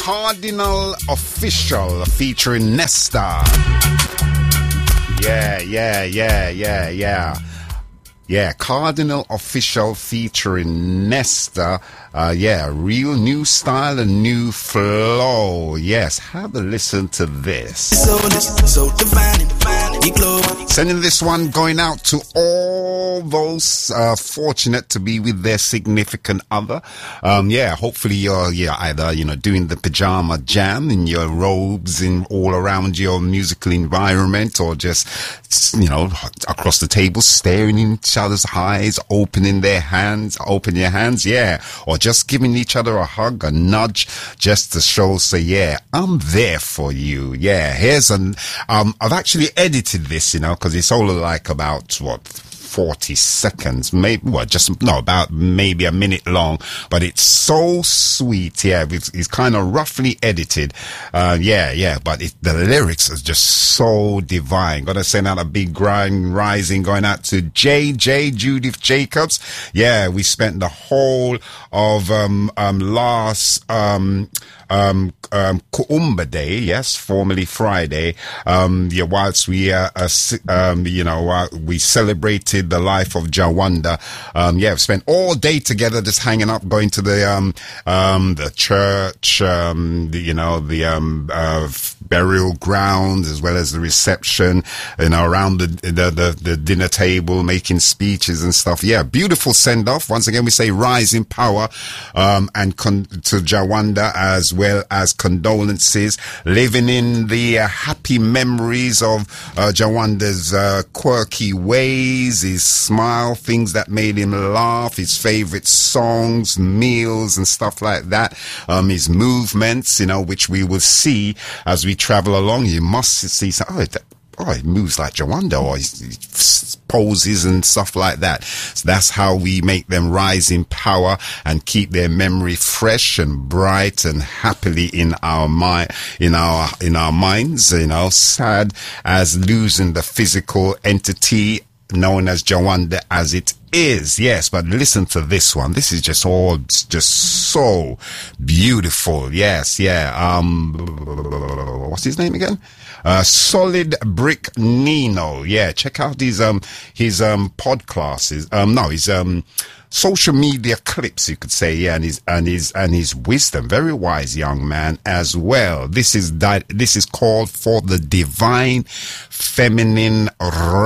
Cardinal Official featuring Nesta. Yeah, Cardinal Official featuring Nesta. Real new style and new flow. Yes, have a listen to this. So divine, sending this one going out to all those fortunate to be with their significant other. Hopefully you're either doing the pajama jam in your robes in all around your musical environment, or just across the table staring in each other's eyes, open your hands, or just giving each other a hug, a nudge, just to show, say, I'm there for you. Here's I've actually edited this, because it's only like about 40 seconds, about maybe a minute long, but it's so sweet. It's kind of roughly edited. But the lyrics are just so divine. Gotta send out a big grind rising going out to JJ Judith Jacobs. We spent the whole of last Kuumba Day, yes, formerly Friday, whilst we we celebrated the life of Jawanda. We spent all day together just hanging up, going to the church, burial ground, as well as the reception, around the dinner table, making speeches and stuff. Beautiful send off. Once again, we say rise in power, and to Jawanda, as well as condolences, living in the happy memories of Jawanda's quirky ways, his smile, things that made him laugh, his favorite songs, meals and stuff like that, his movements, which we will see as we travel along. You must see he moves like Jawanda, or he poses and stuff like that. So that's how we make them rise in power and keep their memory fresh and bright and happily in our minds. Sad as losing the physical entity known as Jawanda as it is. Yes, but listen to this one. This is just so beautiful. Yes, what's his name again? Solid Brick Nino. Check out his pod classes. His social media clips, you could say, and his wisdom. Very wise young man as well. This is called For the Divine Feminine